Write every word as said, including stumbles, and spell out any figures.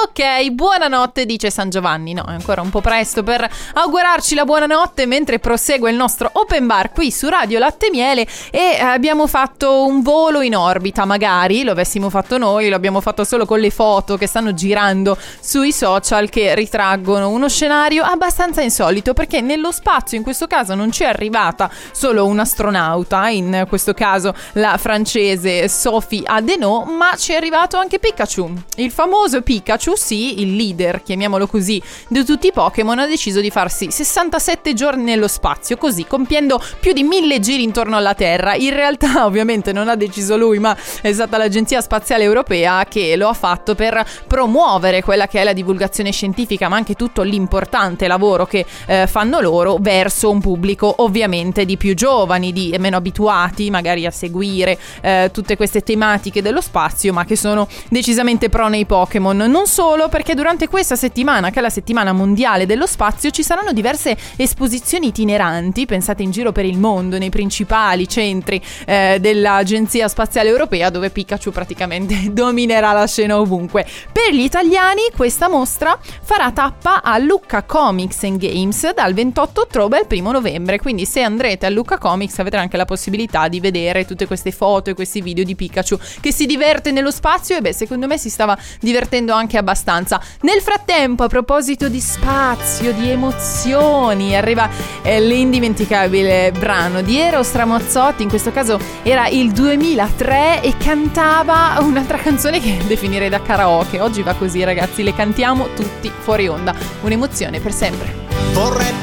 Ok, buonanotte, dice San Giovanni. No, è ancora un po' presto per augurarci la buonanotte mentre prosegue il nostro open bar qui su Radio Latte e Miele. E abbiamo fatto un volo in orbita, magari lo avessimo fatto noi, lo abbiamo fatto solo con le foto che stanno girando sui social, che ritraggono uno scenario abbastanza insolito, perché nello spazio in questo caso non ci è arrivata solo un'astronauta, in questo caso la francese Sophie Adenau, ma ci è arrivato anche Pikachu. Il famoso Pikachu, sì, il leader, chiamiamolo così, di tutti i Pokémon, ha deciso di farsi sessantasette giorni nello spazio, così compiendo più di mille giri intorno alla Terra. In realtà ovviamente non ha deciso lui, ma è stata l'Agenzia Spaziale Europea che lo ha fatto per promuovere quella che è la divulgazione scientifica, ma anche tutto l'importante lavoro che eh, fanno loro verso un pubblico ovviamente di più giovani, di meno abituati magari a seguire eh, tutte queste tematiche dello spazio, ma che sono decisamente pro nei Pokémon. Non solo, perché durante questa settimana, che è la settimana mondiale dello spazio, ci saranno diverse esposizioni itineranti, pensate, in giro per il mondo, nei principali centri eh, dell'Agenzia Spaziale Europea, dove Pikachu praticamente dominerà la scena ovunque. Per gli italiani questa mostra farà tappa a Lucca Comics and Games dal ventotto ottobre al primo novembre, quindi se andrete a Lucca Comics avrete anche la possibilità di vedere tutte queste foto e questi video di Pikachu che si diverte nello spazio, e beh, secondo me si stava divertendo anche abbastanza. Nel frattempo, a proposito di spazio, di emozioni, arriva eh, l'indimenticabile brano di Eros Ramazzotti, in questo caso era il duemilatré, e cantava un'altra canzone che definirei da karaoke. Oggi va così, ragazzi, le cantiamo tutti fuori onda, un'emozione per sempre. Vorrei